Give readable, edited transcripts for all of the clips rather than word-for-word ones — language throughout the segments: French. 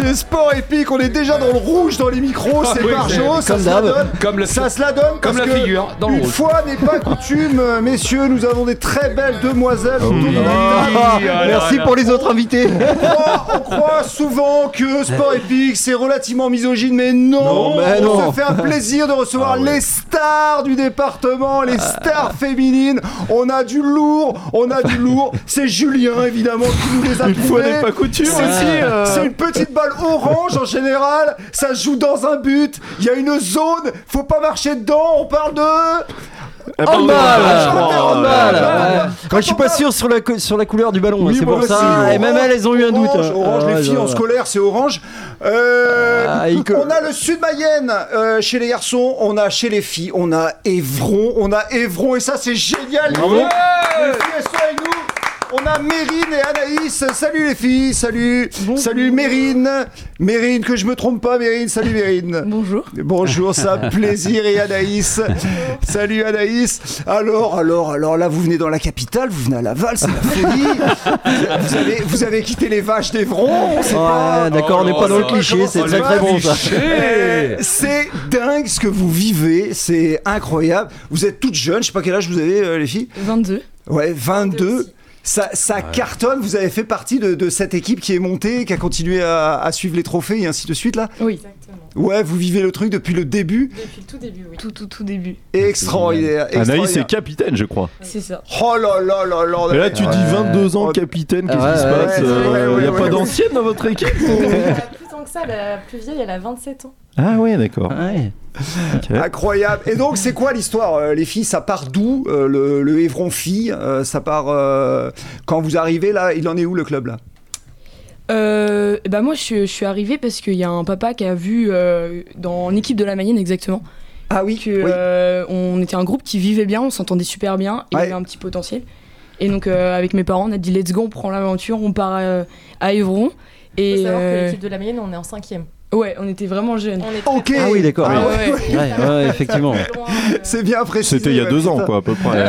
C'est Sport Épique, on est déjà dans le rouge dans les micros, c'est Marjo, ça se la donne. Ça se la donne comme la figure dans le rouge. Une fois n'est pas coutume, messieurs, nous avons des très belles demoiselles autour de la table. Merci pour les autres invités. On croit souvent que Sport Épique c'est relativement misogyne, mais non, on se fait un plaisir de recevoir les stars du département, les stars féminines. On a du lourd. C'est Julien évidemment qui nous les a trouvés. Une fois n'est pas coutume aussi. C'est une petite balle orange en général. Ça se joue dans un but. Il y a une zone. Faut pas marcher dedans. On parle de. Handball. Je suis pas sûr sur la couleur du ballon, c'est pour ça. Et même elles ont eu un doute. Orange, les filles en scolaire, c'est orange. On a le Sud Mayenne chez les garçons, on a chez les filles, on a Évron et ça c'est génial. Les filles, elles sont avec nous. On a Mérine et Anaïs. Salut les filles, salut. Bonjour. Salut Mérine. Mérine, que je me trompe pas, Mérine. Salut Mérine. Bonjour. Bonjour, ça plaisir. Et Anaïs. Salut Anaïs. Alors, là, vous venez dans la capitale, vous venez à Laval, c'est la folie. Vous avez quitté les vaches d'Évron. D'accord, on n'est pas dans le cliché, c'est très très bon ça. C'est dingue ce que vous vivez, c'est incroyable. Vous êtes toutes jeunes, je sais pas quel âge vous avez, les filles. 22. Ouais, 22. Ça cartonne, vous avez fait partie de cette équipe qui est montée, qui a continué à suivre les trophées et ainsi de suite là. Oui, exactement. Ouais, vous vivez le truc depuis le début. Depuis le tout début, oui. Tout début. Extraordinaire. Anaïs est capitaine, je crois. C'est ça. Oh là là là là. Et là, tu dis 22 ans capitaine, qu'est-ce qui se passe? Il n'y a pas d'ancienne dans votre équipe? Plus tant que ça, la plus vieille, elle a 27 ans. Ah ouais, d'accord. Ouais. Okay. Incroyable. Et donc, c'est quoi l'histoire, les filles? Ça part d'où, le Évron Filles? Ça part quand vous arrivez là. Il en est où le club là? Moi je suis arrivée parce qu'il y a un papa qui a vu dans l'équipe de la Mayenne exactement. Ah oui. On était un groupe qui vivait bien, on s'entendait super bien et il y avait un petit potentiel. Et donc avec mes parents on a dit let's go, on prend l'aventure, on part à Évron. Il faut savoir que l'équipe de la Mayenne on est en 5e. Ouais, on était vraiment jeunes. Ok. Ah oui, d'accord. Ouais, effectivement. C'est bien précisé. C'était il y a 2 ans, quoi, à peu près.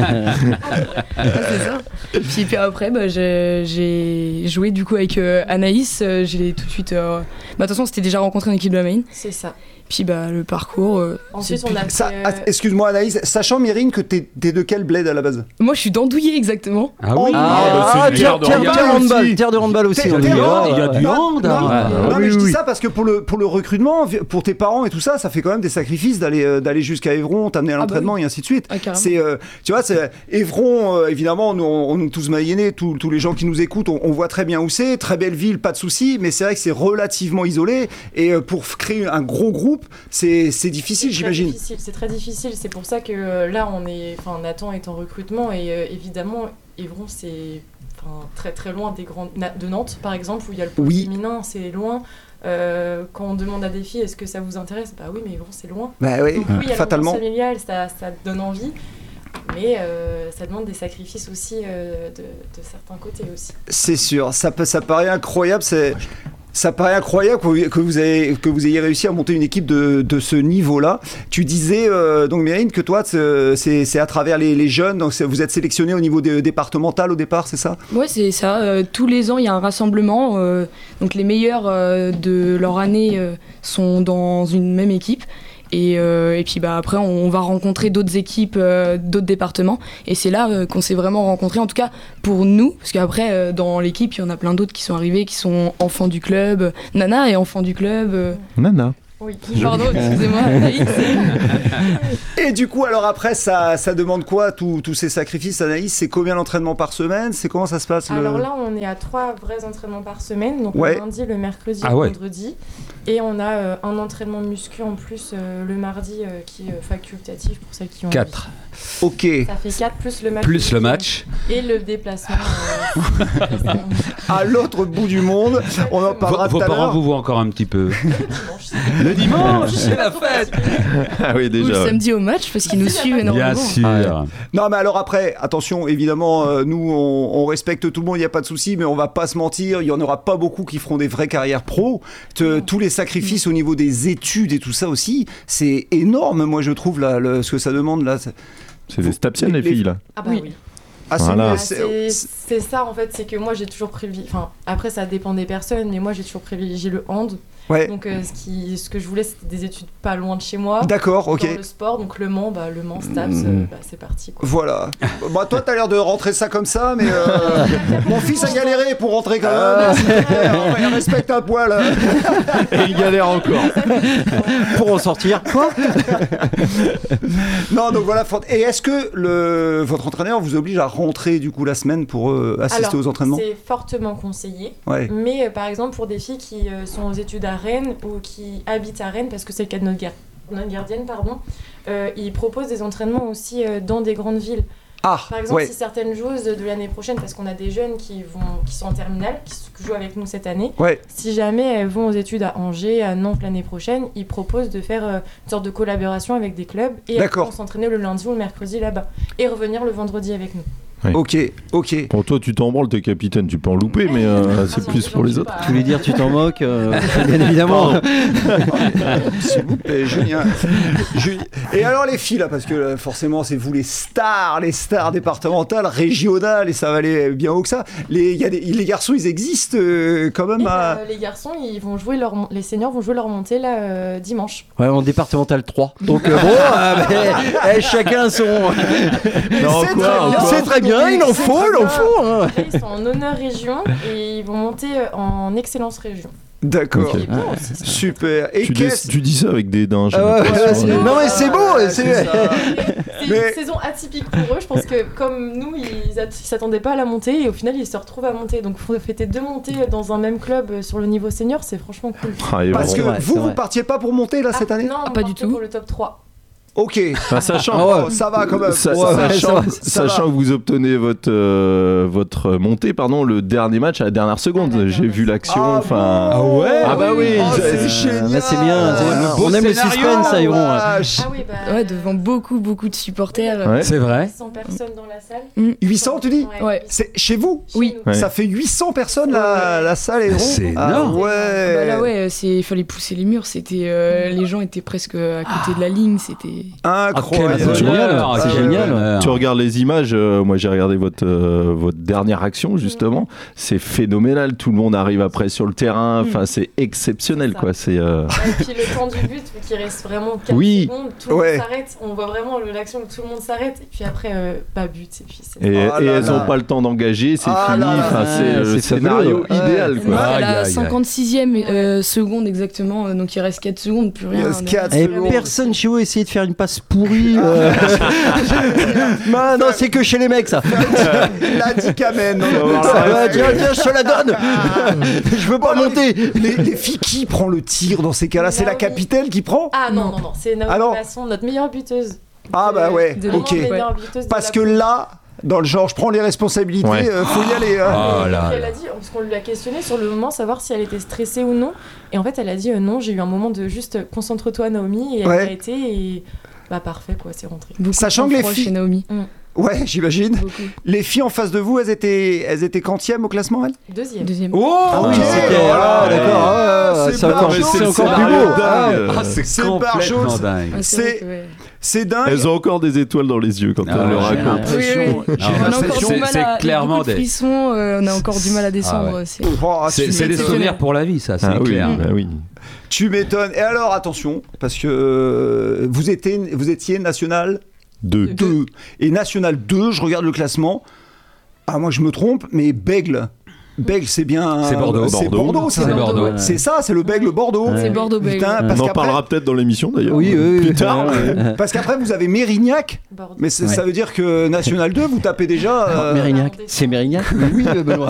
C'est ça. Puis après, j'ai joué du coup avec Anaïs. J'ai tout de suite. De toute façon, c'était déjà rencontré en équipe de la Maine. C'est ça. Puis le parcours. Ensuite, on a fait. Excuse-moi, Anaïs, sachant Mérine que t'es de quel bled à la base? Moi, je suis d'Andouillé exactement. Ah oui. Terre de handball aussi. Il y a du hand. Non, mais je dis ça parce que pour le recrutement, pour tes parents et tout ça, ça fait quand même des sacrifices d'aller jusqu'à Évron, t'amener à l'entraînement et ainsi de suite. C'est tu vois, c'est Évron, évidemment, nous on est tous mayennais, tous les gens qui nous écoutent, on voit très bien où c'est, très belle ville, pas de souci, mais c'est vrai que c'est relativement isolé et pour créer un gros groupe, c'est difficile, j'imagine. C'est très difficile, c'est pour ça que là Nathan est en recrutement et évidemment Évron c'est très très loin de Nantes par exemple où il y a le pôle féminin, c'est loin. Quand on demande à des filles est-ce que ça vous intéresse, bah oui mais Évron c'est loin. Bah oui, donc, il y a fatalement. Familial, ça donne envie. Mais ça demande des sacrifices aussi de certains côtés aussi. C'est sûr, ça paraît incroyable, ça paraît incroyable que vous ayez réussi à monter une équipe de ce niveau-là. Tu disais, donc Mérine, que toi, c'est à travers les jeunes, donc vous êtes sélectionné au niveau départemental au départ, c'est ça? Ouais, c'est ça. Tous les ans, il y a un rassemblement. Donc les meilleurs de leur année sont dans une même équipe. Et puis après on va rencontrer d'autres équipes, d'autres départements et c'est là qu'on s'est vraiment rencontrés, en tout cas pour nous, parce qu'après dans l'équipe il y en a plein d'autres qui sont arrivés, qui sont enfants du club. Nana est enfant du club. Nana. Oui, pardon, excusez-moi. Et du coup, alors après, ça demande quoi, tous ces sacrifices, Anaïs? C'est combien d'entraînements par semaine? C'est comment ça se passe? Alors là, on est à 3 vrais entraînements par semaine, donc le lundi, le mercredi et le vendredi. Et on a un entraînement muscu en plus le mardi qui est facultatif pour celles qui ont 4. Ok. Ça fait 4 plus le match. Plus le match. Et le déplacement. À l'autre bout du monde. On en parlera tout à l'heure. Vos parents vous voient encore un petit peu. Le dimanche, c'est la fête. Ah oui, déjà. Ou le samedi au match, parce qu'ils nous suivent énormément. Bien sûr. Non, mais alors après, attention, évidemment, nous, on respecte tout le monde, il n'y a pas de souci, mais on va pas se mentir, il n'y en aura pas beaucoup qui feront des vraies carrières pro. Tous les sacrifices au niveau des études et tout ça aussi, c'est énorme, moi, je trouve, là, ce que ça demande, là. C'est des stapsiennes, les filles, là. Ah bah oui. Voilà. C'est ça en fait, c'est que moi j'ai toujours privilégié. Enfin, après ça dépend des personnes, mais moi j'ai toujours privilégié le hand. Ouais. Donc ce que je voulais, c'était des études pas loin de chez moi. D'accord, ok. Dans le sport, donc Le Mans, Staps, c'est parti. Quoi. Voilà. Bah, toi, t'as l'air de rentrer ça comme ça, mais mon fils a galéré pour rentrer quand même. Il respecte un poil. Et il galère encore. Pour en sortir. Quoi? Non, donc voilà. Et est-ce que votre entraîneur vous oblige à rentrer du coup la semaine pour assister aux entraînements? C'est fortement conseillé. Ouais. Mais par exemple, pour des filles qui sont aux études à Rennes ou qui habitent à Rennes, parce que c'est le cas de notre gardienne, ils proposent des entraînements aussi dans des grandes villes. Par exemple, si certaines joueuses de l'année prochaine, parce qu'on a des jeunes qui sont en terminale, qui jouent avec nous cette année, si jamais elles vont aux études à Angers, à Nantes l'année prochaine, ils proposent de faire une sorte de collaboration avec des clubs et elles vont s'entraîner le lundi ou le mercredi là-bas et revenir le vendredi avec nous. Ouais. Ok. Bon, toi, tu t'en branles, t'es capitaine, tu peux en louper, mais c'est plus pour les autres. Tu voulais dire, tu t'en moques, bien évidemment. S'il vous plaît, Julien. Et alors, les filles, là, parce que forcément, c'est vous les stars départementales, régionales, et ça va aller bien haut que ça. Les garçons, ils existent quand même les garçons, les seniors vont jouer leur montée là, dimanche. Ouais, en départemental 3. Donc, chacun son. C'est très bien. Il en faut. Hein. Ils sont en honneur région et ils vont monter en excellence région. D'accord. Okay. Bon aussi, super. Et tu dis ça avec des dinges. Non mais c'est beau. C'est une saison atypique pour eux. Je pense que comme nous, ils s'attendaient pas à la montée et au final ils se retrouvent à monter. Donc fêter 2 montées dans un même club sur le niveau senior, c'est franchement cool. Parce que vous partiez pas pour monter là cette année? Non, pas du tout. Pour le top 3. Ok, sachant ça va quand même. Sachant que vous obtenez votre montée, le dernier match à la dernière seconde. J'ai vu l'action. C'est génial. C'est bien. On aime le suspense, ça, Yvon. Devant beaucoup de supporters. C'est vrai. 800 personnes dans la salle. 800, tu dis? Ouais. C'est chez vous? Oui. Ça fait 800 personnes la salle est ronde. C'est énorme. Il fallait pousser les murs. C'était les gens étaient presque à côté de la ligne. C'était incroyable. C'est génial. Tu regardes les images, moi j'ai regardé votre dernière action justement, c'est phénoménal, tout le monde arrive après sur le terrain, c'est exceptionnel quoi. Et puis le temps du but, vu qu'il reste vraiment 4 secondes, tout le monde s'arrête, on voit vraiment l'action où tout le monde s'arrête, et puis après pas but, et puis elles n'ont pas le temps d'engager, c'est fini, c'est le scénario idéal quoi. À la 56e seconde exactement, donc il reste 4 secondes, plus rien. Personne chez vous a essayé de faire une passe pourrie. Non, c'est que chez les mecs ça. La Dicamen. Tiens, je te la donne. Je veux pas monter. Les filles, qui prend le tir dans ces cas-là? C'est la capitaine qui prend? Ah non, c'est Naomi Masson, notre meilleure buteuse. Ok. Parce que là, dans le genre, je prends les responsabilités, faut y aller. Elle a dit, parce qu'on l'a questionné sur le moment, savoir si elle était stressée ou non. Et en fait, elle a dit non, j'ai eu un moment de juste concentre-toi, Naomi. Et elle a été, et parfait, quoi, c'est rentré. Sachant que les filles. Chez Naomi. Ouais, j'imagine. Beaucoup. Les filles en face de vous, elles étaient quantième au classement, elles? Deuxième. Oh, oui, d'accord. C'est encore plus beau. C'est complètement dingue. C'est dingue. Elles ont encore des étoiles dans les yeux quand elles le racontent. On a encore du mal à clairement des frissons. On a encore du mal à descendre. C'est des souvenirs pour la vie, ça. C'est clair. Oui. Tu m'étonnes. Et alors, attention, parce que vous étiez national 2. Et national 2, je regarde le classement. Moi je me trompe, mais Bègle, c'est bien. C'est Bordeaux. C'est Bordeaux, ça. C'est Bordeaux. C'est ça, c'est le Bègle Bordeaux. C'est Bordeaux-Bègle. Putain, on en parlera peut-être dans l'émission d'ailleurs. Oui, plus tard. Parce qu'après vous avez Mérignac. Bordeaux. Mais ça veut dire que National 2, vous tapez déjà. Mérignac. C'est Mérignac? Oui, Benoît.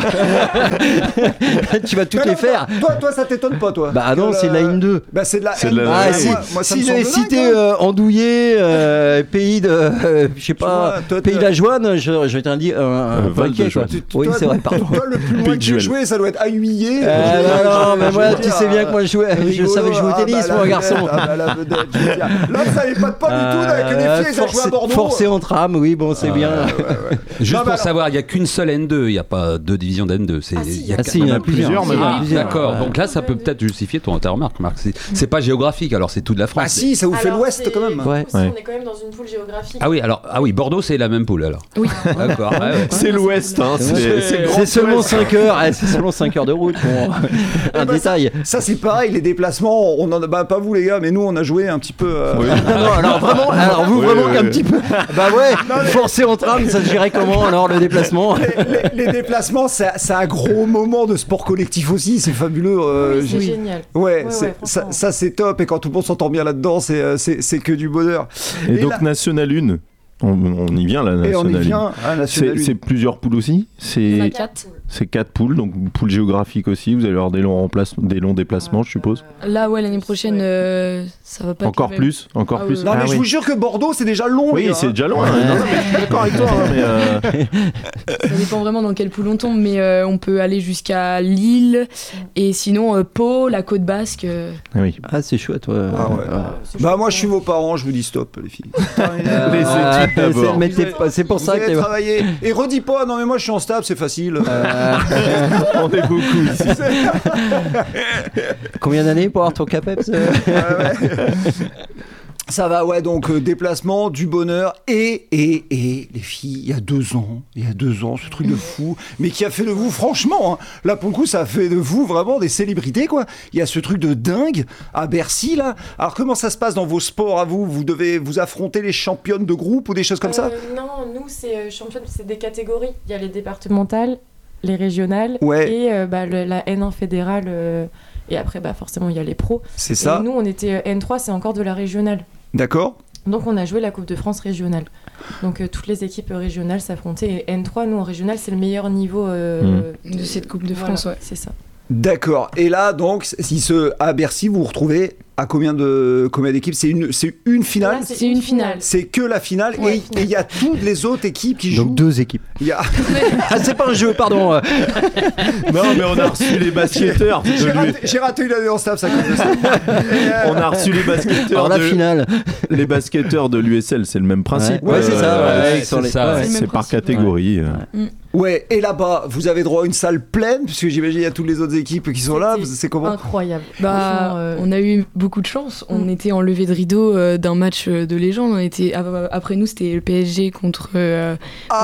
Tu vas toutes les faire. Toi, ça t'étonne pas, toi? Bah non, c'est de la N2. Bah c'est de la N2. Si j'avais cité Andouillé, pays de. Je sais pas. Pays d'Ajoine, je t'ai dit un paquet, quoi. Oui, c'est vrai, pardon. Toi, le plus loin Joël. jouer, ça doit être ahuyé. Non, mais moi, tu sais bien que moi, je savais jouer au tennis, moi, garçon. La vedette, je veux dire. Là, ça n'avait pas du tout avec les filles, ça jouait à Bordeaux. Forcé en tram, oui, bon, c'est bien. Juste pour savoir, il n'y a qu'une seule N2, il n'y a pas deux divisions d'N2. Il y en a plusieurs. D'accord, donc là, ça peut peut-être justifier ta remarque, Marc. C'est pas géographique, alors c'est tout de la France. Ah si, ça vous fait l'Ouest quand même. On est quand même dans une poule géographique. Ah oui, Bordeaux, c'est la même poule alors. Oui. D'accord. C'est l'Ouest, hein. C'est seulement 5 heures. C'est seulement 5 heures de route. Bon, un détail. Ça, c'est pareil, les déplacements. On en a pas vous les gars, mais nous on a joué un petit peu. Non, alors vous vraiment qu'un petit peu. Bah ouais. Forcé en tram, ça se gérait comment alors le déplacement? Les déplacements, c'est un gros moment de sport collectif aussi. C'est fabuleux. C'est génial. Ouais, ça c'est top. Et quand tout le monde s'entend bien là-dedans, c'est que du bonheur. Et donc là, National 1. On y vient là, National 1. C'est plusieurs poules aussi. C'est 4 poules, donc poule géographique aussi. Vous allez avoir des longs déplacements, je suppose. Là, ouais, l'année prochaine, ça va pas. Encore plus. Non, mais je vous jure que Bordeaux, c'est déjà long. Oui, c'est déjà long. Non, mais je suis d'accord avec toi. Ça dépend vraiment dans quelle poule on tombe, mais on peut aller jusqu'à Lille et sinon Pau, la Côte Basque. Oui. Ah, c'est chouette. Bah moi, je suis vos parents, je vous dis stop, les filles. C'est pour ça que travailler. Et redis pas, non mais moi je suis en stab, c'est facile. On est beaucoup ici. Combien d'années pour avoir ton CAPEPS? Ça va, ouais, donc déplacement, du bonheur et les filles, il y a 2 ans, ce truc de fou, mais qui a fait de vous, franchement, hein, là pour le coup, ça a fait de vous vraiment des célébrités, quoi. Il y a ce truc de dingue à Bercy, là. Alors comment ça se passe dans vos sports à vous? Vous devez vous affronter les championnes de groupe ou des choses comme ça? Non, nous, c'est championnes, c'est des catégories. Il y a les départementales, les régionales et la N1 fédérale. Et après, forcément, il y a les pros. C'est ça. Et nous, on était N3, c'est encore de la régionale. D'accord. Donc, on a joué la Coupe de France régionale. Donc, toutes les équipes régionales s'affrontaient. Et N3, nous, en régional, c'est le meilleur niveau de cette Coupe de France, ouais. C'est ça. D'accord. Et là, donc, à Bercy, vous vous retrouvez à combien d'équipes? C'est une finale? Là, c'est une finale. C'est que la finale. Ouais, et il y a toutes les autres équipes qui jouent. Donc 2 équipes. C'est pas un jeu, pardon. Non, mais on a reçu les basketteurs. J'ai raté une année en stab, ça cause de ça. On a reçu les basketteurs. La finale. Les basketteurs de l'USL, c'est le même principe. Ouais, c'est ça. C'est par catégorie. Ouais, et là-bas, vous avez droit à une salle pleine, puisque j'imagine il y a toutes les autres équipes qui sont là. C'est comment? Incroyable. On a eu beaucoup de chance. On était en levée de rideau d'un match de légende. Après nous, c'était le PSG contre le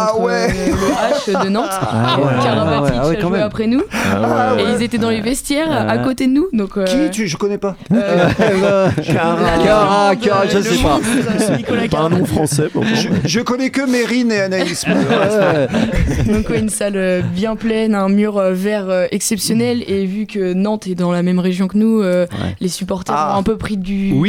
H de Nantes. Karabatic a joué après nous. Et ils étaient dans les vestiaires à côté de nous. Donc, qui? Je connais pas. Cara, je sais pas. C'est pas un nom français. Je connais que Mérine et Anaïs. Donc une salle bien pleine, un mur vert exceptionnel, et vu que Nantes est dans la même région que nous, les supporters ont un peu pris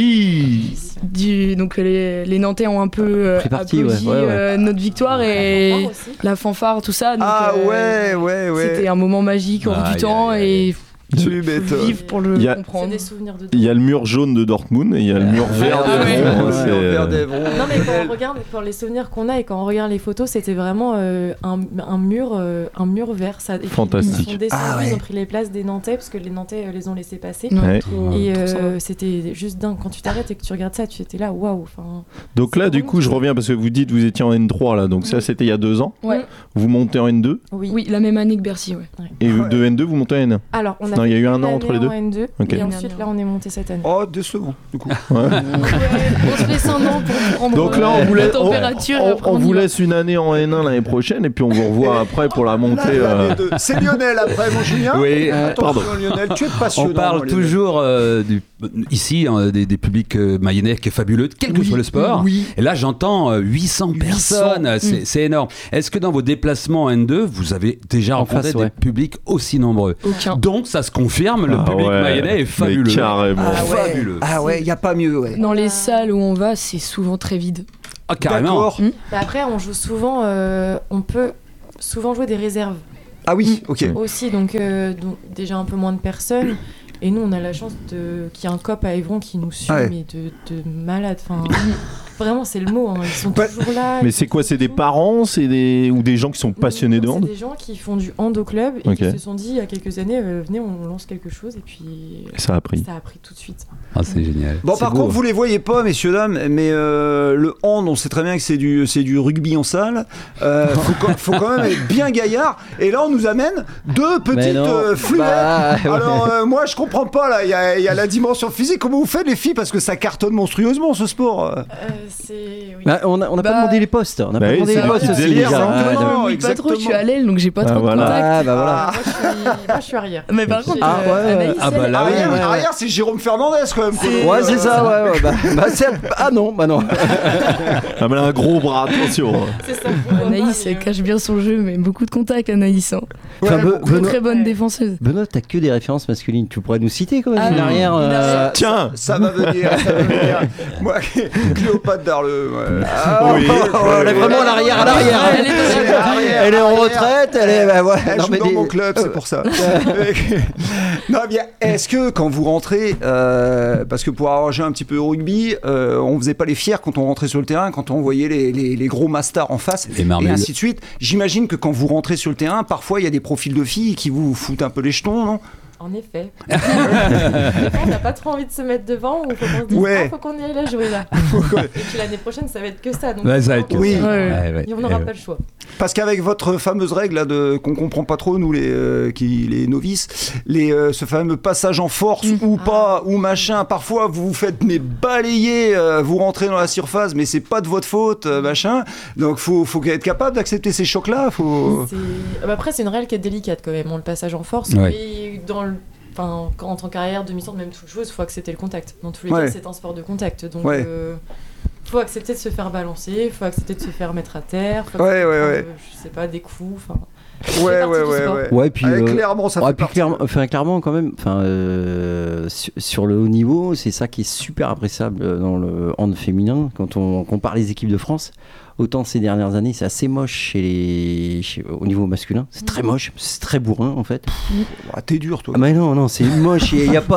donc les Nantais ont un peu applaudi notre victoire et la fanfare, tout ça. Donc, c'était un moment magique hors du temps et vivre pour le comprendre. C'est des souvenirs de il y a le mur jaune de Dortmund et il y a le mur vert d'Evron. Non mais quand on regarde, pour les souvenirs qu'on a et quand on regarde les photos, c'était vraiment un mur vert. Fantastique. Ils sont descendus, ils ont pris les places des Nantais parce que les Nantais les ont laissés passer. Et c'était juste dingue. Quand tu t'arrêtes et que tu regardes ça, tu étais là, waouh. Donc là, du coup, je reviens parce que vous dites vous étiez en N3 là, donc ça c'était il y a 2 ans. Ouais. Vous montez en N2. Oui, la même année que Bercy, ouais. Et de N2 vous montez en N1. Alors on a il y a eu un an entre les deux. En N2, et ensuite là on est monté cette année. Oh, décevant du coup. On se laisse un an pour prendre donc là, la température. On vous laisse une année en N1 l'année prochaine et puis on vous revoit après pour la montée. C'est Lionel après, mon Julien. Oui, pardon. Lionel, tu es passionnant. On parle toujours ici des publics mayennais qui est fabuleux, quel que soit le sport. Oui. Et là j'entends 800 personnes, c'est énorme. Est-ce que dans vos déplacements N2, vous avez déjà rencontré des publics aussi nombreux? Aucun. Donc ça se confirme, le public mayennais est fabuleux. Carrément. Fabuleux. Ah ouais, il n'y a pas mieux. Ouais. Dans les salles où on va, c'est souvent très vide. Ah carrément. Après on joue souvent, on peut souvent jouer des réserves. Ah oui, ok. Aussi, donc déjà un peu moins de personnes. Et nous, on a la chance qu'il y a un cop à Évron qui nous suit, mais de malade. Vraiment, c'est le mot. Hein. Ils sont toujours là. Mais c'est quoi? C'est des parents, ou des gens qui sont passionnés de hand? C'est des gens qui font du hand au club et qui se sont dit il y a quelques années, venez, on lance quelque chose et puis ça a pris. Ça a pris tout de suite. Ah, c'est génial. Bon, par contre, vous les voyez pas, messieurs dames, mais le hand, on sait très bien que c'est du rugby en salle. Faut quand même être bien gaillard. Et là, on nous amène deux petites fluettes. Alors, moi, je comprends pas là. Il y a la dimension physique. Comment vous faites, les filles, parce que ça cartonne monstrueusement ce sport. On n'a pas demandé les postes. On n'a pas demandé les postes aussi. Pas trop. Je suis à l'aile, donc j'ai pas trop de contact. Moi, je suis arrière. Mais par contre, arrière, c'est Jérôme Fernandez quand même. Ouais, c'est ça. Non. Elle a un gros bras, attention. C'est ça. Anaïs, elle cache bien son jeu, mais beaucoup de contact, Anaïs. Très bonne défenseuse. Benoît, t'as que des références masculines. Tu pourrais nous citer quand même une arrière. Tiens, ça va venir. Moi, Cléopâtre Darleux. Elle est vraiment à l'arrière. Elle est en retraite. Elle joue dans mon club, c'est pour ça. Non, bien. Est-ce que quand vous rentrez, parce que pour avoir joué un petit peu au rugby, on faisait pas les fiers quand on rentrait sur le terrain, quand on voyait les gros masters en face, et ainsi de suite. J'imagine que quand vous rentrez sur le terrain, parfois il y a des profils de filles qui vous foutent un peu les jetons, non? En effet. Des fois, on n'a pas trop envie de se mettre devant, ou faut qu'on se dise, faut qu'on y aille la jouer là. Et puis l'année prochaine, ça va être que ça. Donc ça va être que ça. Et on n'aura pas le choix. Parce qu'avec votre fameuse règle là, qu'on comprend pas trop, nous les novices, ce fameux passage en force ou pas, ou machin, parfois vous vous faites balayer, vous rentrez dans la surface, mais c'est pas de votre faute, machin. Donc faut être capable d'accepter ces chocs-là. Après, c'est une règle qui est délicate quand même, le passage en force. Et quand en tant qu'arrière, demi-centre, même toute chose, il faut accepter le contact. Dans tous les cas, c'est un sport de contact. Donc, faut accepter de se faire balancer, il faut accepter de se faire mettre à terre, faut accepter je sais pas, des coups. Ouais, puis clairement, ça fait partie. Clairement, quand même, sur le haut niveau, c'est ça qui est super appréciable dans le hand féminin. Quand on compare les équipes de France, autant ces dernières années, c'est assez moche au niveau masculin. C'est très moche, c'est très bourrin en fait. T'es dur, toi. Mais non, c'est moche.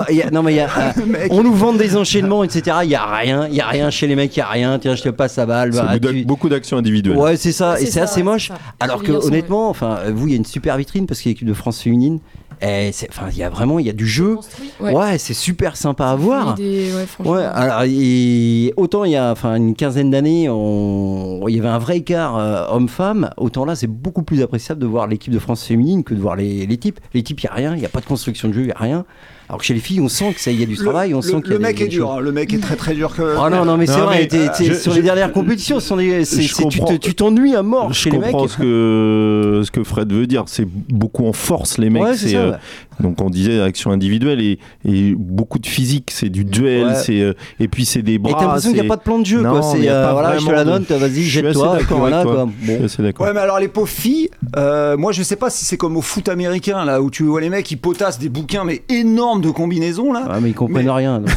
On nous vend des enchaînements, etc. Il y a rien chez les mecs. Il y a rien. Tiens, je te passe la balle. Beaucoup d'actions individuelles. Ouais, c'est ça. Et c'est assez moche. Alors que honnêtement, vous, il y a une super vitrine parce que l'équipe de France féminine. Il y a du jeu. C'est super sympa à voir. Alors, autant il y a une quinzaine d'années, il y avait un vrai écart homme-femme. Autant là, c'est beaucoup plus appréciable de voir l'équipe de France féminine que de voir les types. Les types, il n'y a rien. Il n'y a pas de construction de jeu, il n'y a rien. Alors que chez les filles, on sent qu'il y a du travail, on sent qu'il y a le mec est dur, le mec est très très dur. Non, mais c'est vrai, sur les dernières compétitions, tu t'ennuies à mort chez les mecs. Je comprends ce que Fred veut dire, c'est beaucoup en force les mecs. Donc on disait action individuelle et beaucoup de physique, c'est du duel, et puis c'est des bras. Et t'as l'impression qu'il n'y a pas de plan de jeu, quoi. Je te la donne, vas-y, jette-toi. Ouais, mais alors les pauvres filles, moi je sais pas si c'est comme au foot américain là où tu vois les mecs qui potassent des bouquins mais énormes de combinaisons là. Mais ils comprennent rien. Donc,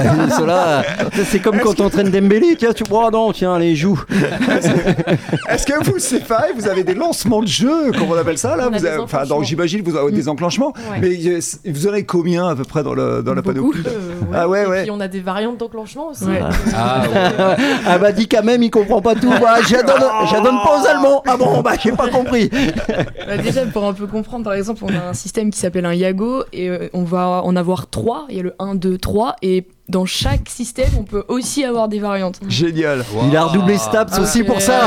c'est comme quand t'entraînes Dembélé, tiens, allez, joue. Est-ce que vous, c'est pareil, vous avez des lancements de jeu, comment on appelle ça là? Donc j'imagine vous avez des enclenchements, mais vous en avez combien à peu près dans la panoplie? Et puis on a des variantes d'enclenchement aussi. Dit quand même, il comprend pas tout. J'adonne pas aux Allemands. Ah bon, j'ai pas compris. Déjà, pour un peu comprendre, par exemple, on a un système qui s'appelle un Yago et on va en avoir 3. Il y a le 1, 2, 3 et dans chaque système, on peut aussi avoir des variantes. Génial. Wow. Il a redoublé Staps aussi pour ça.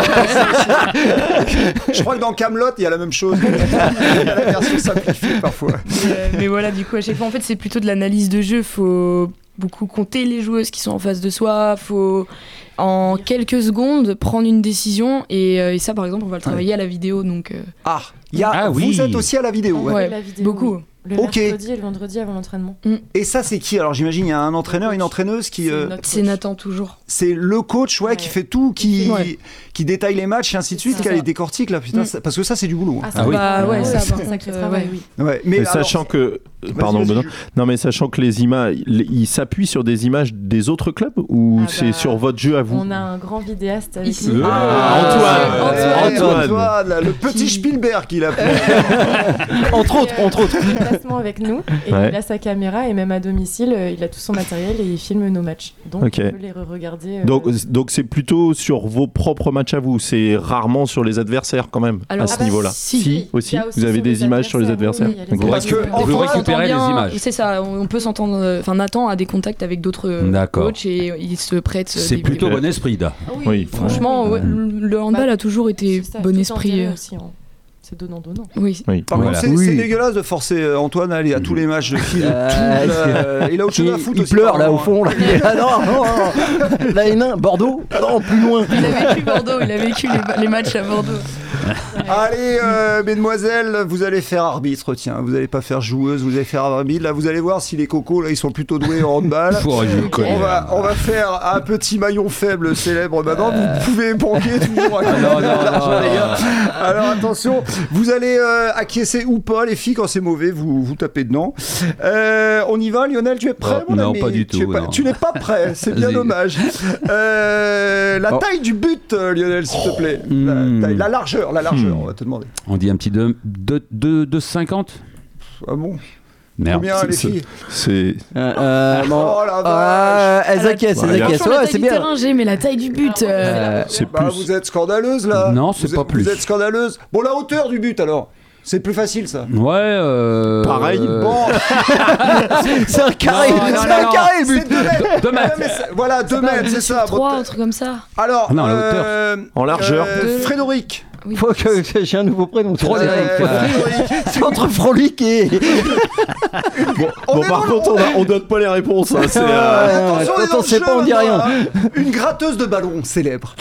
Je crois que dans Kaamelott, il y a la même chose. Il y a la version simplifiée parfois. Mais voilà, du coup, à chaque fois, en fait, c'est plutôt de l'analyse de jeu. Faut beaucoup compter les joueuses qui sont en face de soi. Faut en quelques secondes prendre une décision et ça, par exemple, on va le travailler à la vidéo. Donc. Vous êtes aussi à la vidéo. La vidéo, beaucoup. Le mercredi et le vendredi avant l'entraînement. Et ça, c'est qui? Alors j'imagine il y a un entraîneur, une entraîneuse qui. C'est Nathan toujours. C'est le coach, qui fait tout, qui détaille les matchs et ainsi de suite, qui a les décortiques là, putain, parce que ça c'est du boulot. Ça, sacré travail, oui. Mais sachant que Pardon, Benoît. Non, mais sachant que les images, ils s'appuient sur des images des autres clubs ou c'est sur votre jeu à vous? On a un grand vidéaste avec ici. nous. Antoine, le petit Spielberg qu'il a fait. entre autres. Déplacement avec nous et il a sa caméra et même à domicile, il a tout son matériel et il filme nos matchs. Donc on peut les re-regarder. Donc c'est plutôt sur vos propres matchs à vous. C'est rarement sur les adversaires quand même. Alors, à ce niveau-là. Si aussi. Vous avez des images sur les adversaires. Parce que vous récupérez les images. C'est ça. On peut s'entendre. Enfin, Nathan a des contacts avec d'autres coachs et il se prête. C'est plutôt bon esprit, là. Oui. Franchement, le handball a toujours toujours été bon esprit. Aussi, hein. C'est donnant-donnant. Oui. Par contre, c'est dégueulasse de forcer Antoine à aller à tous les matchs de fil. Il a autre chose à foutre aussi. Il pleure là au fond. Là. Non. Là, Hénin, Bordeaux. Non, plus loin. Il a vécu Bordeaux. Il a vécu les matchs à Bordeaux. Allez, mesdemoiselles, vous allez faire arbitre. Tiens, vous n'allez pas faire joueuse, vous allez faire arbitre. Là, vous allez voir si les cocos là, ils sont plutôt doués en handball. On va faire un petit maillon faible célèbre. Maintenant, vous pouvez banquer toujours. Alors attention. Vous allez acquiescer ou pas, les filles, quand c'est mauvais, vous tapez dedans. On y va, Lionel, tu es prêt, mon ami? Non, pas du tout. Tu n'es pas prêt, c'est bien dommage. La taille du but, Lionel, s'il te plaît. La largeur, on va te demander. On dit un petit 2,50. Ah bon? Merde. Combien, les filles? C'est... Oh la vache! Elles acquiescent. Ouais, c'est bien. Terrain, mais la taille du but... c'est plus... Vous êtes scandaleuse, là. Non, c'est pas plus. Vous êtes scandaleuse. Bon, la hauteur du but, alors. C'est plus facile, ça. Ouais, pareil. Bon. C'est un carré. C'est un carré, le but. C'est 2 mètres. Voilà, 2 mètres, c'est ça. 3, un truc comme ça. Alors, non, la hauteur. En largeur. Frédéric. Oui. Faut que j'ai un nouveau prénom. Frédéric. C'est entre Frolic et... Bon, par contre, on donne pas les réponses. Hein, attention, on sait pas, on dit rien. Une gratteuse de ballon célèbre.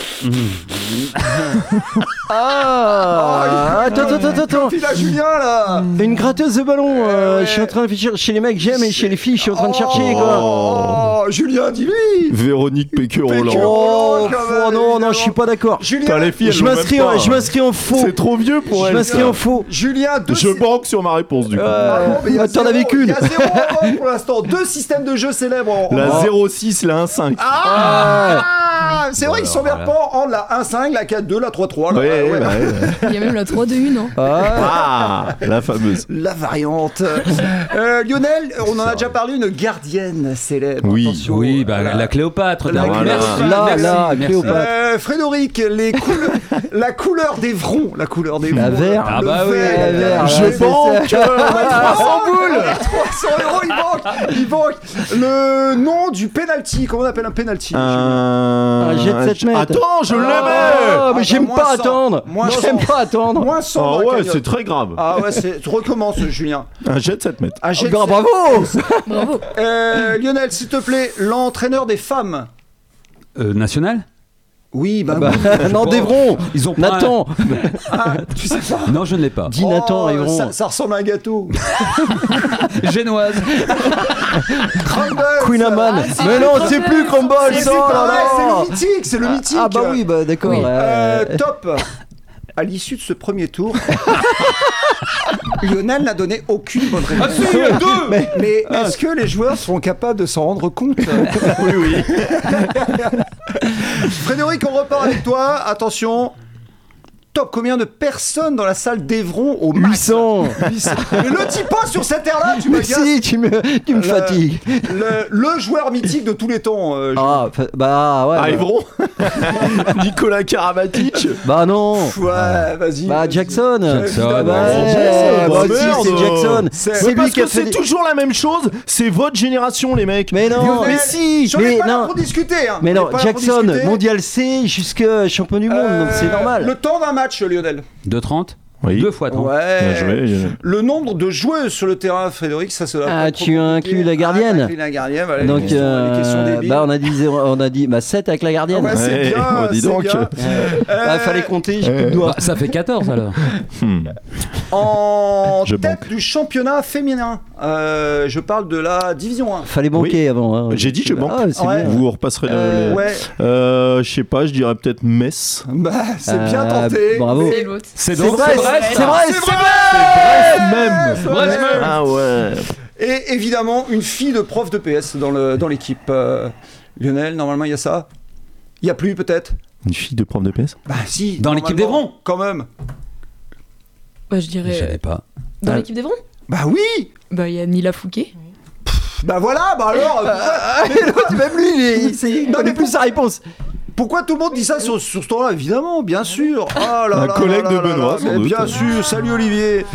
Attends. Il a Julien, là. Une gratteuse de ballon. Je suis en train de chercher chez les mecs, j'aime, et chez les filles, je suis en train de chercher, quoi. Oh, Julien, dis-lui. Véronique Péqueux-Roland. Non, je suis pas d'accord. Julien, les filles, je m'inscris en faux. C'est trop vieux pour elle. Je m'inscris en faux. Julien, je banque sur ma réponse du coup. T'en avais qu'une. Il y a 0 pour l'instant. 2 systèmes de jeu célèbres. La 0,6, la 1,5. C'est vrai, ils sont bien pas en la 1,5, la 4,2, la 3,3. Il y a même la 3,2, hein. La fameuse. La variante. Lionel, on en a déjà parlé, une gardienne célèbre. Oui, attention. La Cléopâtre. Merci. Cléopâtre. Frédéric, la couleur d'Evron. La couleur d'Evron. La vert. Ah bah oui, la vert. Je banque 300 boules. 300 €, il banque. Le nom du penalty, comment on appelle un penalty? Un jet de 7 mètres. Attends, je l'aimais. Mais j'aime pas attendre. J'aime pas attendre. Moins 100. Ah ouais, c'est très grave. Ah ouais, tu recommences, Julien. Un jet de 7 mètres. Bravo. Lionel, s'il te plaît, l'entraîneur des femmes. National? Oui, non, d'Evron. Ils ont Nathan. Tu sais pas? Non, je ne l'ai pas. Dis Nathan, Evron. Ça ressemble à un gâteau. Génoise. Queen Amman. Mais non, c'est plus Crumble. C'est le mythique, c'est le mythique. Ah bah oui, d'accord. Top. À l'issue de ce premier tour, Lionel n'a donné aucune bonne réponse. Mais est-ce que les joueurs seront capables de s'en rendre compte? Oui. Frédéric, on repart avec toi. Attention. Top, combien de personnes dans la salle d'Evron au max? 800. Mais le dis pas sur cette air-là, tu m'agaces. Si, tu me fatigues. Le joueur mythique de tous les temps. Ouais. Evron. Nicolas Karabatic. Bah non. Ouais, vas-y. Jackson. C'est Jackson. C'est lui qui a fait. C'est toujours la même chose. C'est votre génération, les mecs. Mais non. Mais si. J'en ai pas là pour discuter. Mais non, Jackson, mondial C jusqu'à champion du monde, donc c'est normal. Le temps d'un match, Lionel. 2,30. Oui. 2 fois 30. Ouais. Bien joué. Le nombre de joueuses sur le terrain, Frédéric, ça se l'a. Tu inclus la gardienne. Inclus la gardienne, voilà. Donc, les questions débiles. on a dit 7 avec la gardienne. Ouais, c'est bien. Dis donc. Fallait compter, j'ai plus de doigts. Ça fait 14 alors. En tête du championnat féminin, je parle de la division 1. Fallait banquer avant. Hein. J'ai dit je banque. Bien. Vous repasserez je sais pas, je dirais peut-être Metz. C'est bien tenté. Bravo. C'est vrai. Bref même. Ah ouais. Et évidemment, une fille de prof de PS dans l'équipe. Lionel, normalement, il y a ça. Il n'y a plus, peut-être. Une fille de prof de PS ? Bah si. Dans l'équipe d'Evron ? Quand même. Bah, je dirais. Je savais pas. Dans l'équipe d'Evron ? Bah oui. Bah, il y a Nila Fouquet. Bah voilà, bah alors. Même lui, il connaît plus sa réponse. Pourquoi tout le monde dit ça sur ce temps-là ? Évidemment, bien sûr. Oh là un là collègue là de là Benoît, là, sans doute. bien sûr. Salut Olivier.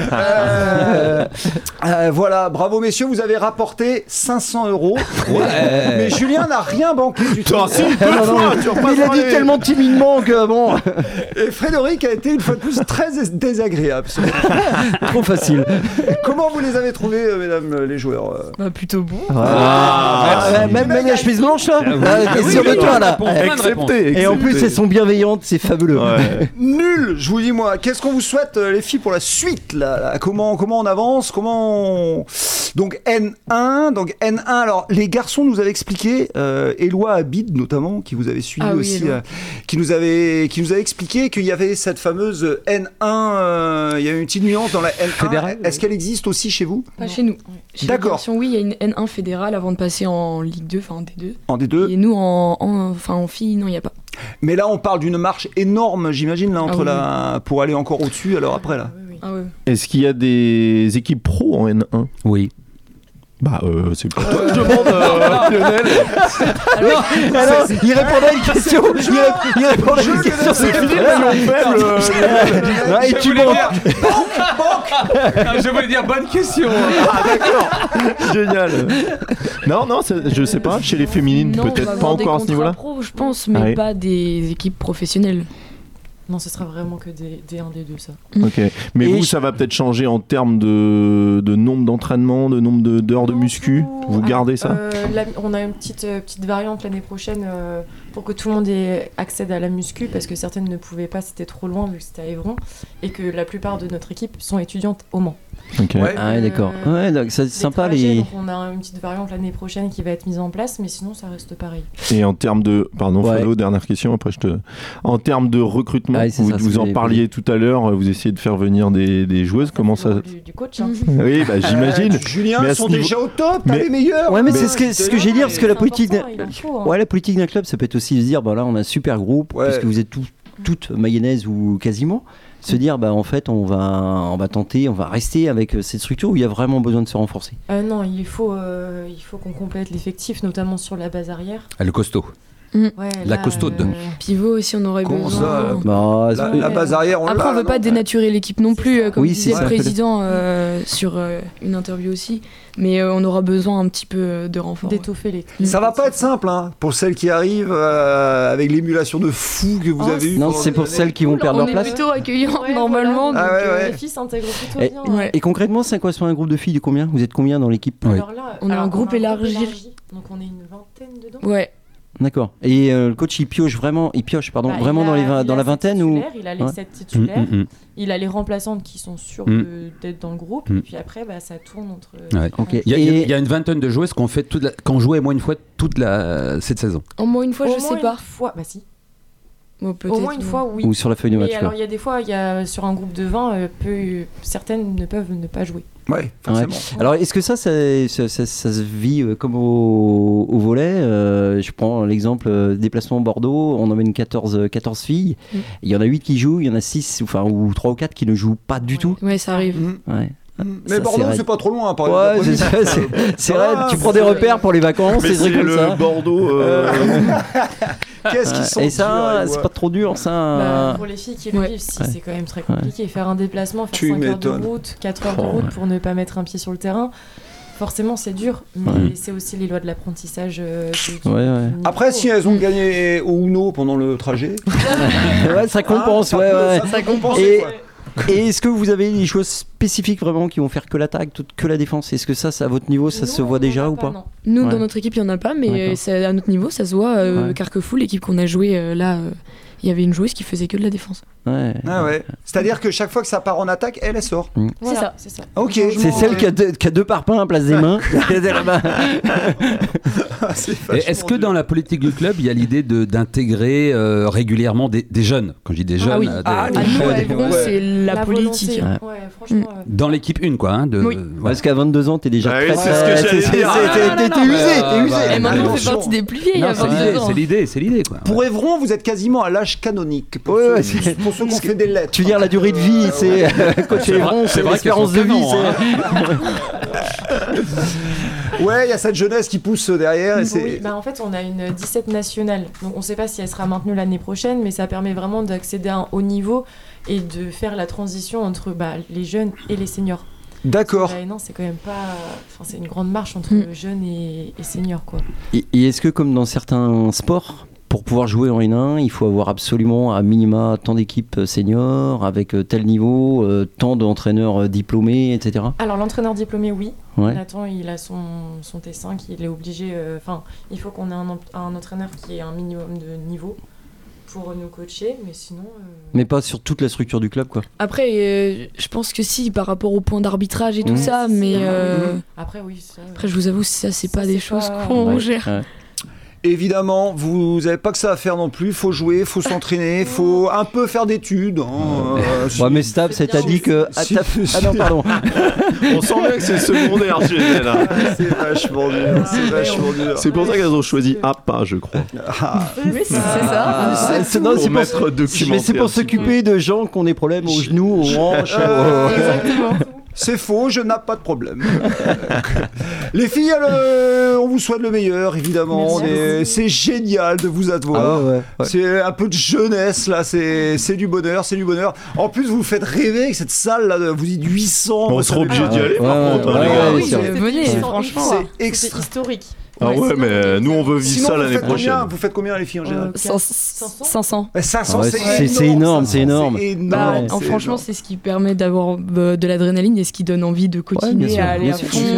Voilà, bravo messieurs, vous avez rapporté 500 €. Mais Julien n'a rien banqué du tout. Si, deux fois, il a dit tellement timidement que bon. Et Frédéric a été une fois de plus très désagréable. Trop facile. Comment vous les avez trouvés, mesdames les joueurs ? Bah, plutôt bon. Même la chemise blanche là. Question de toi là. Accepté. Et en plus, elles sont bienveillantes, c'est fabuleux. Ouais. Nul, je vous dis moi. Qu'est-ce qu'on vous souhaite, les filles, pour la suite là comment on avance ? Donc N1. Alors, les garçons nous avaient expliqué, Éloi Abid notamment, qui vous avait suivi aussi, qui nous avait expliqué qu'il y avait cette fameuse N1. Il y a une petite nuance dans la N1. Fédérale, Est-ce qu'elle existe aussi chez vous ? Pas chez nous. Chez D'accord. les garçons, oui, il y a une N1 fédérale avant de passer en Ligue 2, enfin en D2. En D2. Et nous, en filles, non, il n'y a pas. Mais là, on parle d'une marche énorme, j'imagine, là, pour aller encore au-dessus. Alors après, là. Oui. Ah ouais. Est-ce qu'il y a des équipes pro en N1 ? Oui. Bah, c'est pour toi que je demande, Lionel. Alors, il répondait à une question. Il répondait à une question. C'est fini, Et tu manques. Je voulais dire bonne question. Ah, d'accord. Génial. Non, je sais pas. Chez les féminines, Non, peut-être pas encore à ce niveau-là. Pro, je pense, mais pas des équipes professionnelles. Non, ce sera vraiment que des 1, des 2, ça. Ok. Mais vous, ça va peut-être changer en termes de nombre d'entraînements, de nombre d'heures de muscu. Vous gardez ça ? On a une petite variante l'année prochaine pour que tout le monde accède à la muscu, parce que certaines ne pouvaient pas, c'était trop loin vu que c'était à Évron, et que la plupart de notre équipe sont étudiantes au Mans. Ok. Ah, d'accord. Ouais, donc c'est sympa trajets, donc on a une petite variante l'année prochaine qui va être mise en place, mais sinon ça reste pareil. Et en termes de... Pardon, Fredo, dernière question, après je te... En termes de recrutement, vous en parliez tout à l'heure, vous essayez de faire venir des joueuses, comment ça... Du coach, hein. Oui, bah j'imagine. Julien sont déjà au top, pas les meilleurs. Ouais, mais c'est ce que j'ai dit, parce que la politique... Ouais, la politique d'un club, ça peut être aussi se dire, bah là on a un super groupe, puisque vous êtes toutes mayonnaises ou quasiment. Se dire, bah en fait, on va tenter, on va rester avec cette structure où il y a vraiment besoin de se renforcer. Non, il faut qu'on complète l'effectif, notamment sur la base arrière. Le costaud. Ouais, la costaude. Pivot aussi, on aurait besoin. La base arrière, on Après, on veut pas dénaturer l'équipe non plus, comme disait le président sur une interview aussi. Mais on aura besoin un petit peu de renfort. D'étoffer l'équipe. Ça va pas être simple, hein, pour celles qui arrivent avec l'émulation de fou que vous avez eue. Non, c'est pour celles qui vont perdre leur place. On est plutôt accueillantes normalement. Donc les filles s'intègrent plutôt bien. Et concrètement, c'est quoi sur un groupe de filles de combien ? Vous êtes combien dans l'équipe ? Alors là, on a un groupe élargi. Donc on est une vingtaine dedans. Ouais. D'accord. Et le coach, il pioche vraiment dans la vingtaine ou il a les 7 titulaires, il a les remplaçantes qui sont sûres d'être dans le groupe, et puis après, ça tourne entre. Okay. Il y a une vingtaine de joueuses qui ont joué au moins une fois cette saison. Au moins une fois, je sais pas. Fois, bah si. Bon, au moins une fois, oui. Ou sur la feuille de match. Alors, il y a des fois, sur un groupe de 20, certaines ne peuvent ne pas jouer. Ouais, forcément. Ouais. Alors, est-ce que ça se vit comme au volley je prends l'exemple déplacement Bordeaux, on emmène 14 filles, il y en a 8 qui jouent, il y en a 6 ou 3 ou 4 qui ne jouent pas du tout. Ouais, ça arrive. Ouais. Mais Bordeaux, c'est pas trop loin, par exemple. C'est vrai, tu prends des repères pour les vacances, c'est comme le ça. Bordeaux. Qu'est-ce qu'ils sont et ça, c'est pas trop dur, ça. Pour les filles qui le vivent, c'est quand même très compliqué. Faire un déplacement, faire 5 heures de route, 4 heures de route pour ne pas mettre un pied sur le terrain. Forcément, c'est dur, mais c'est aussi les lois de l'apprentissage. Après, si elles ont gagné au Uno pendant le trajet, ça compense. Ça compense. Et est-ce que vous avez des choses spécifiques vraiment qui vont faire que l'attaque, que la défense ? Est-ce que ça à votre niveau, ça se voit déjà ou pas ? Non. Nous, dans notre équipe, il n'y en a pas, mais à notre niveau, ça se voit. Carquefou, l'équipe qu'on a jouée là, il y avait une joueuse qui faisait que de la défense. Ouais. Ah ouais. C'est-à-dire que chaque fois que ça part en attaque, elle sort. Voilà, c'est ça. Ok. C'est celle qui a deux parpaings à place des mains. Est-ce que dans la politique du club, il y a l'idée d'intégrer régulièrement des jeunes? Quand je dis des jeunes, nous, c'est la politique. Ouais, franchement. Dans l'équipe 1, quoi. Oui. Parce qu'à 22 ans, t'es déjà c'est ce que j'allais dire. T'es usé. Et maintenant, on fait partie des plus vieilles. C'est l'idée, quoi. Pour Évron, vous êtes quasiment à l'âge canonique. Pour ceux qui ont fait des lettres. Tu veux dire la durée de vie, c'est coach Évron, c'est l'espérance de vie. Ouais, il y a cette jeunesse qui pousse derrière. Oui, en fait, on a une 17 nationale. Donc, on ne sait pas si elle sera maintenue l'année prochaine, mais ça permet vraiment d'accéder à un haut niveau et de faire la transition entre les jeunes et les seniors. D'accord. Non, c'est quand même pas. Enfin, c'est une grande marche entre jeunes et seniors, quoi. Et est-ce que, comme dans certains sports, pour pouvoir jouer en N1, il faut avoir absolument à minima tant d'équipes seniors, avec tel niveau, tant d'entraîneurs diplômés, etc. Alors, l'entraîneur diplômé, oui. Ouais. Nathan, il a son T5, il est obligé. Il faut qu'on ait un entraîneur qui ait un minimum de niveau pour nous coacher, mais sinon. Mais pas sur toute la structure du club, quoi. Après, je pense que si, par rapport au point d'arbitrage et tout ça, mais. Après, oui. Ça, après, je vous avoue, ça, c'est pas des choses qu'on gère. Ouais. Évidemment, vous n'avez pas que ça à faire non plus. Il faut jouer, il faut s'entraîner, il faut un peu faire d'études. Ouais, mais Stab, ça t'a dit que. Ah non, pardon. On sent bien que c'est secondaire chez elle. C'est vachement dur. C'est pour ça qu'elles ont choisi APA, je crois. Mais c'est ça. Mais c'est pour s'occuper de gens qui ont des problèmes aux genoux, aux hanches. Exactement. C'est faux, je n'ai pas de problème. Les filles, on vous souhaite le meilleur, évidemment. C'est génial de vous avoir. Ah ouais. C'est un peu de jeunesse, là. C'est du bonheur, c'est du bonheur. En plus, vous faites rêver avec cette salle, là. Vous dites 800. On sera obligé d'y aller, par contre, les gars. Oui, venez, franchement. C'est extra historique. Ah ouais, mais nous on veut vivre sinon, ça l'année prochaine. Vous faites combien les filles en général? 500. 500, c'est énorme, c'est énorme. Franchement, c'est ce qui permet d'avoir de l'adrénaline et ce qui donne envie de continuer à aller à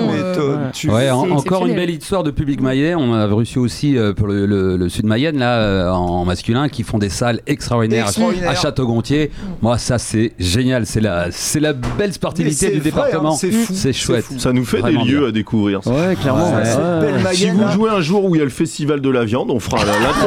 fond. Encore une belle histoire de public mayennais. On a reçu aussi pour le sud Mayenne là en masculin qui font des salles extraordinaires à Château-Gontier. Moi, ça c'est génial. C'est la belle sportivité du département. C'est fou. C'est chouette. Ça nous fait des lieux à découvrir. Ouais, clairement. Si vous jouez un jour où il y a le festival de la viande, on fera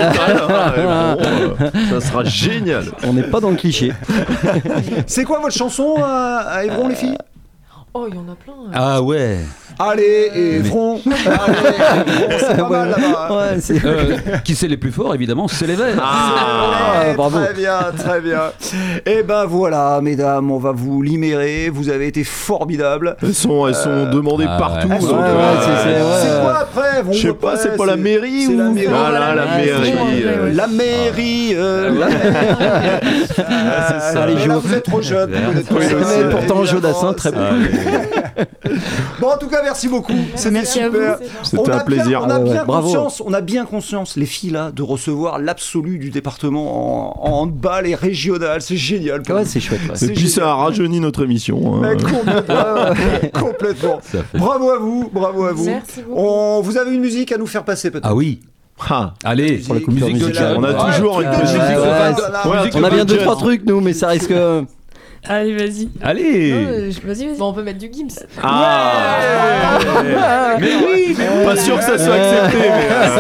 la totale. Ça sera génial. On n'est pas dans le cliché. C'est quoi votre chanson à Évron, les filles? Oh, il y en a plein. Ah ouais. Allez, Évron. C'est pas mal là-bas. Qui c'est les plus forts, évidemment, c'est les Verts. Bravo. Très bien. Et ben voilà, mesdames, on va vous libérer. Vous avez été formidables. Elles sont demandées partout. C'est quoi après? Je sais pas, c'est pas la mairie ou... La mairie. La mairie. Là, vous êtes trop jeune. Pourtant, Jodassin, très bon. Bon, en tout cas, merci beaucoup. C'était super. C'était un plaisir. On a bien conscience, les filles là, de recevoir l'absolu du département en handball et régional. C'est génial. Ouais, c'est chouette. Et puis ça a rajeuni notre émission. Complètement. Bravo à vous. Merci beaucoup. Vous avez une musique à nous faire passer peut-être? Ah oui. Allez, pour la musique de on a toujours une musique. On a bien 2-3 trucs nous, mais ça risque. Allez, vas-y. Allez. Vas-y. Bon, on peut mettre du Gims. Mais oui, pas sûr que ça soit accepté.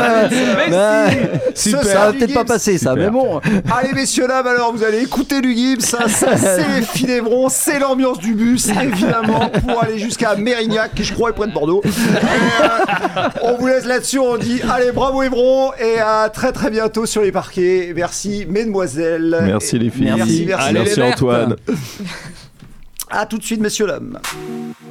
Super. Ça va peut-être pas passer ça, mais bon. Allez messieurs dames, alors vous allez écouter du Gims. Ça c'est les filles d'Évron, c'est l'ambiance du bus évidemment pour aller jusqu'à Mérignac qui je crois est près de Bordeaux. On vous laisse là-dessus, on dit allez bravo Évron et à très très bientôt sur les parquets. Merci mesdemoiselles. Merci les filles. Merci Antoine. À tout de suite messieurs dames.